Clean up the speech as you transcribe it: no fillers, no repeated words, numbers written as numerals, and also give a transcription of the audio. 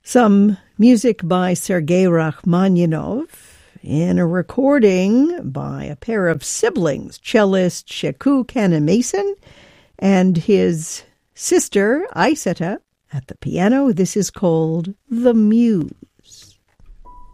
Some music by Sergei Rachmaninoff in a recording by a pair of siblings, cellist Sheku Kannemason and his sister Aissata at the piano. This is called The Muse.